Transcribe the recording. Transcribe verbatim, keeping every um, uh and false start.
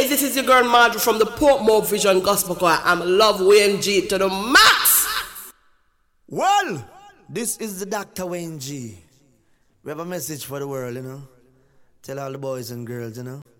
Yes, this is your girl Marjorie from the Portmore Vision Gospel Choir. I'm Love Wayne G to the max. Well, this is the Doctor Wayne G. We have a message for the world, you know. Tell all the boys and girls, you know.